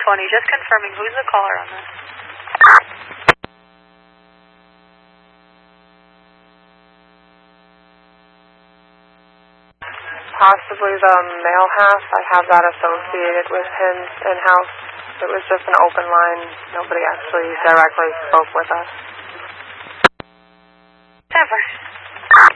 20. Just confirming, who's the caller on this? Possibly the male half. I have that associated with him in-house. It was just an open line. Nobody actually directly spoke with us. Never.